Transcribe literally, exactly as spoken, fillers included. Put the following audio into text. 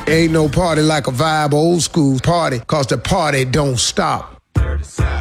Ain't no party like a vibe old school party, cause the party don't stop. Dirty South.